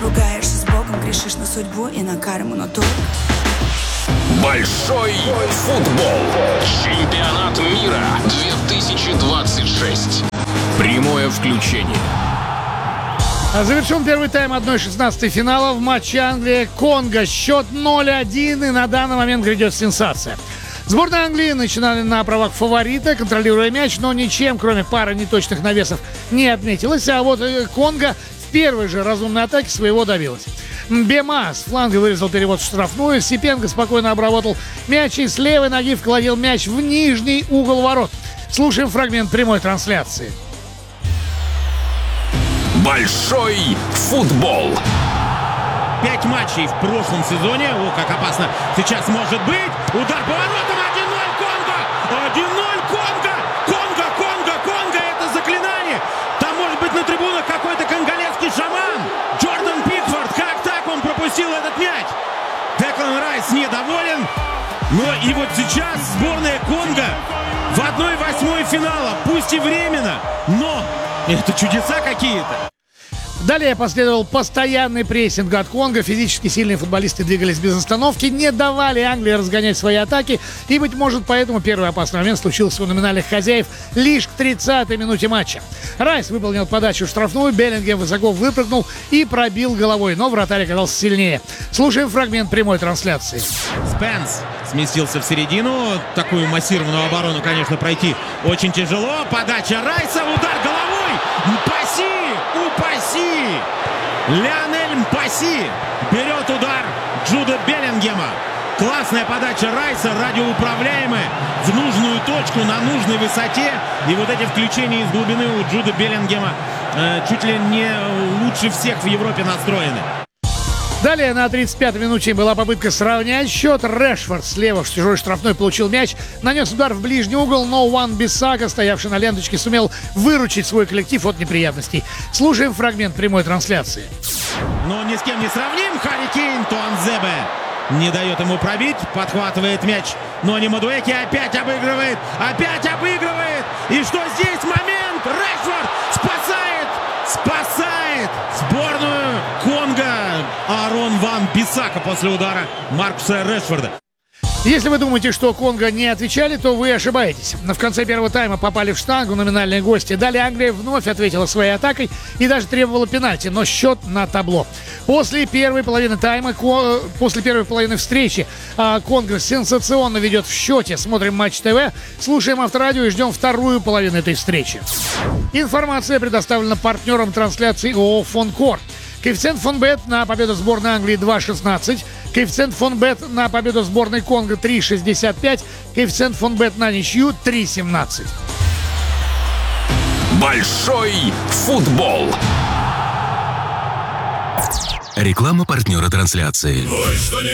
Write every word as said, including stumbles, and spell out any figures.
Ругаешься с Богом, грешишь на судьбу и на карму, но тут Большой футбол. Чемпионат мира две тысячи двадцать шесть. Прямое включение. Завершен первый тайм одна шестнадцать финала в матче Англия-Конго. Счет ноль один, и на данный момент грядет сенсация. Сборная Англии начинали на правах фаворита, контролируя мяч, но ничем, кроме пары неточных навесов, не отметилась. А вот Конго в первой же разумной атаке своего добилась. Бема с фланга вырезал перевод в штрафную. Сипенко спокойно обработал мяч и с левой ноги вкладил мяч в нижний угол ворот. Слушаем фрагмент прямой трансляции. Большой футбол. Пять матчей в прошлом сезоне. О, как опасно сейчас может быть. Удар по воротам. один ноль Конго. один ноль Конго. Конго, Конго, Конго. Это заклинание. Там может быть на трибунах какой-то конголезский шаман. Джордан Пикфорд. Как так он пропустил этот мяч? Деклан Райс недоволен. Но и вот сейчас сборная Конго в одной восьмой финала. Пусть и временно, но это чудеса какие-то. Далее последовал постоянный прессинг от Конго. Физически сильные футболисты двигались без остановки, не давали Англии разгонять свои атаки. И, быть может, поэтому первый опасный момент случился у номинальных хозяев лишь к тридцатой минуте матча. Райс выполнил подачу в штрафную, Беллингем высоко выпрыгнул и пробил головой, но вратарь оказался сильнее. Слушаем фрагмент прямой трансляции. Спенс сместился в середину. Такую массированную оборону, конечно, пройти очень тяжело. Подача Райса, удар головой. Упаси! Упаси! Лионель Мпаси берет удар Джуда Беллингема. Классная подача Райса, радиоуправляемая, в нужную точку, на нужной высоте. И вот эти включения из глубины у Джуда Беллингема э, чуть ли не лучше всех в Европе настроены. Далее на тридцать пятой минуте была попытка сравнять счет. Решфорд слева в чужой штрафной получил мяч, нанес удар в ближний угол, но Уан-Бисака, стоявший на ленточке, сумел выручить свой коллектив от неприятностей. Слушаем фрагмент прямой трансляции. Но ни с кем не сравним. Харри Кейн, Туанзебе не дает ему пробить, подхватывает мяч. Но не Мадуэки опять обыгрывает, опять обыгрывает. И что здесь момент? Решфорд спасает, спасает сборную Конго. Аарон Ван-Бисака после удара Маркуса Решфорда. Если вы думаете, что Конго не отвечали, то вы ошибаетесь. В конце первого тайма попали в штангу номинальные гости. Далее Англия вновь ответила своей атакой и даже требовала пенальти, но счет на табло. После первой половины тайма, после первой половины встречи Конго сенсационно ведет в счете. Смотрим Матч ТВ, слушаем Авторадио и ждем вторую половину этой встречи. Информация предоставлена партнером трансляции ООО «Фонкор». Коэффициент Фонбет на победу сборной Англии два шестнадцать. Коэффициент Фонбет на победу сборной Конго три шестьдесят пять. Коэффициент Фонбет на ничью три семнадцать. Большой футбол. Реклама партнера трансляции. Ой, что не